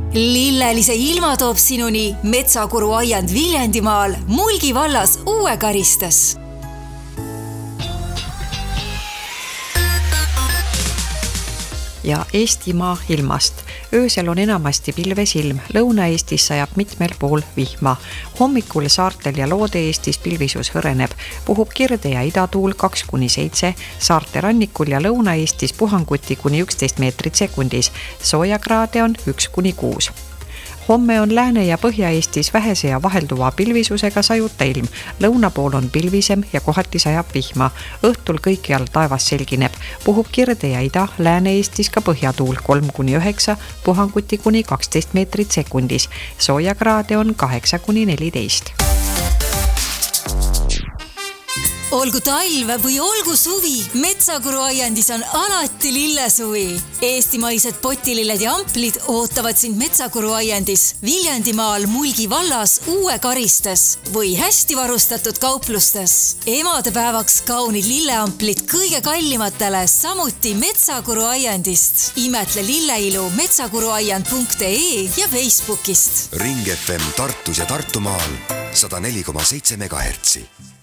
Lillelise ilma toob sinuni Metsakuru aiand Viljandimaal Mulgi vallas Uue Karistes. Ja Eestimaa ilmast. Öösel on enamasti pilves ilm. Lõuna-Eestis sajab mitmel pool vihma. Hommikul saartel ja Loode-Eestis pilvisus hõreneb. Puhub kirde ja idatuul 2-7. Saarte rannikul ja Lõuna-Eestis puhanguti kuni 11 meetrit sekundis. Soojakraade on 1-6. Homme on Lääne- ja Põhja-Eestis vähese ja vahelduva pilvisusega sajuta ilm. Lõuna pool on pilvisem ja kohati sajab vihma. Õhtul kõikjal taevas selgineb. Puhub kirde ja ida, Lääne-Eestis ka põhjatuul 3-9, puhanguti kuni 12 meetrit sekundis. Soojakraade on 8-14. Olgu talv või olgu suvi, Metsakuru aiandis on alati lillesuvi. Eestimaised potililled ja amplid ootavad sind Metsakuru aiandis Viljandimaal Mulgi vallas Uue Karistes või hästi varustatud kauplustes. Emadepäevaks kaunid lilleamplid kõige kallimatele, samuti Metsakuru aiandist. Imetle lilleilu metsakuruaiand.ee ja Facebookist. Ring FM Tartus ja Tartumaal 104,7 MHz.